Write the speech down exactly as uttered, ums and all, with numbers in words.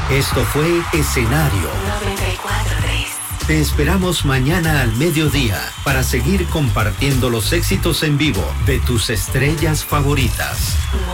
Esto fue Escenario noventa y cuatro tres. Te esperamos mañana al mediodía para seguir compartiendo los éxitos en vivo de tus estrellas favoritas.